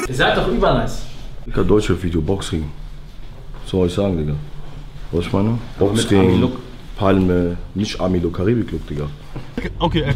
Ihr seid doch übernice. Digga, Deutschrap-Video, Boxring. Was soll ich sagen, Digga? Was ich meine? Boxring, Palme, nicht Army-Look, Karibik-Look, Digga. Okay,